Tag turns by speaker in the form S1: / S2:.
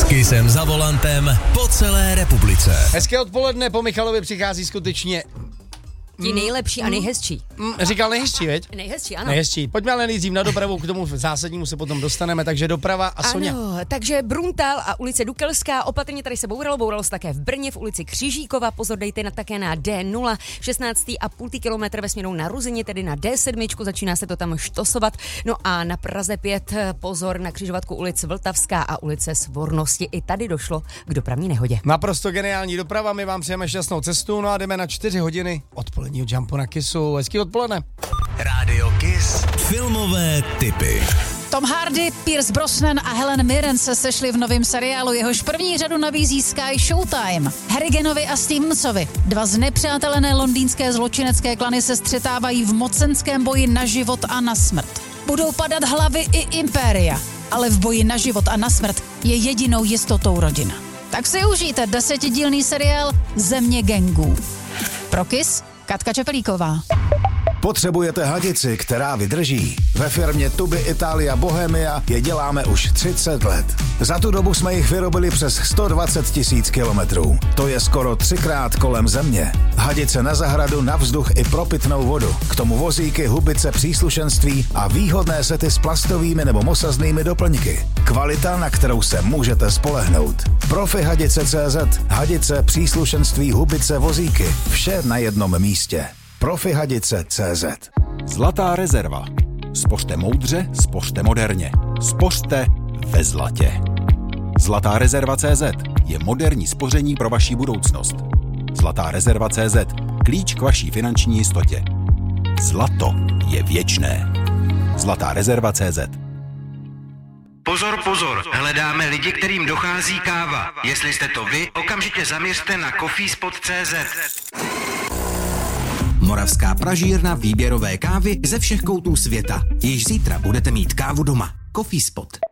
S1: Kissem za volantem po celé republice.
S2: Hezké odpoledne, po Michalovi přichází skutečně
S3: Ti nejlepší a nejhezčí.
S2: Říkal nejhezčí, veď?
S3: Nejhezčí, ano.
S2: Nejhezčí. Pojďme ale nejdřív na dopravu, k tomu zásadnímu se potom dostaneme, takže doprava a Soňa.
S3: Ano, takže Bruntal a ulice Dukelská, opatrně tady se bouralo se také v Brně, v ulici Křížíkova, pozor dejte také na D0, 16,5 kilometr ve směru na Ruzyni, tedy na D7, začíná se to tam štosovat, no a na Praze 5 pozor na křižovatku ulic Vltavská a ulice Svornosti, i tady došlo k dopravní nehodě.
S2: Naprosto geniální doprava, my vám přejeme šťastnou cestu, no a jdeme na 4 hodiny odpoledního jumpu na Kissu. Hezký odpoledne.
S1: Rádio Kiss. Filmové tipy.
S4: Tom Hardy, Pierce Brosnan a Helen Mirren se sešli v novém seriálu, jehož první řadu nabízí Sky Showtime. Harriganovi a Stevensovi, dva znepřátelené londýnské zločinecké klany, se střetávají v mocenském boji na život a na smrt. Budou padat hlavy i impéria, ale v boji na život a na smrt je jedinou jistotou rodina. Tak si užijte 10dílný seriál Země gangů. Pro Kiss, Katka Čepelíková.
S5: Potřebujete hadici, která vydrží? Ve firmě Tuby Italia Bohemia je děláme už 30 let. Za tu dobu jsme jich vyrobili přes 120 000 kilometrů. To je skoro 3krát kolem země. Hadice na zahradu, na vzduch i pro pitnou vodu. K tomu vozíky, hubice, příslušenství a výhodné sety s plastovými nebo mosaznými doplňky. Kvalita, na kterou se můžete spolehnout. Profi Hadice.cz. Hadice, příslušenství, hubice, vozíky. Vše na jednom místě. Profihadice.cz.
S6: Zlatá rezerva. Spořte moudře, spořte moderně. Spořte ve zlatě. Zlatá rezerva.cz je moderní spoření pro vaši budoucnost. Zlatá rezerva.cz. Klíč k vaší finanční jistotě. Zlato je věčné. Zlatá rezerva.cz.
S7: Pozor, pozor, hledáme lidi, kterým dochází káva. Jestli jste to vy, okamžitě zaměřte na coffeespot.cz.
S8: Moravská pražírna výběrové kávy ze všech koutů světa. Již zítra budete mít kávu doma. Coffeespot.